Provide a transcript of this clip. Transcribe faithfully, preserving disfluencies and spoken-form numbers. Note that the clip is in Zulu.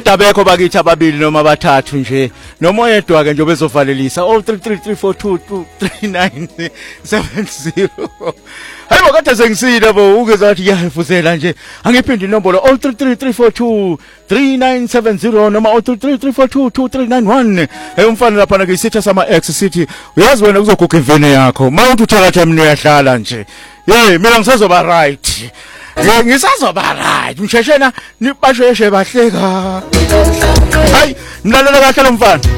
kodwa bekho bakithi ababili noma abathathu nje noma oyedwa ke nje bezovalelisa oh three three three four two two three nine seven zero. Hayibo kade sengisile bo ukuzwa ukuthi yafuzela nje angiphinde inombolo oh three three three four two three nine seven zero noma oh three three three four two two three nine one. Hey umfana lapha na isitha sama X City uyazi wena kuzoguga imvene yakho mawuthi uthakatha mina uyadlala nje. Hey mina ngisazoba right. Yeah, ngisazoba right. Msheshena nibasheshe bahleka. Hayi mlalela kahle lo mfana.